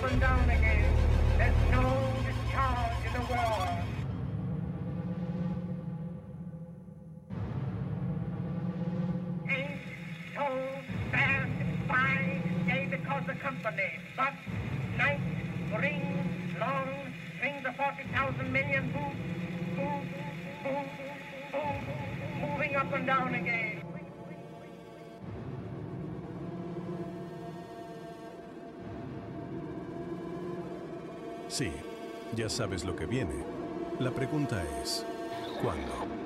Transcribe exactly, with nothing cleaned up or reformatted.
and down again. There's no discharge in the world. Ain't so satisfied, yea, because the company, but night rings long, strings of forty thousand million move, move, move, move, moving up and down again. Sí, ya sabes lo que viene. La pregunta es, ¿cuándo?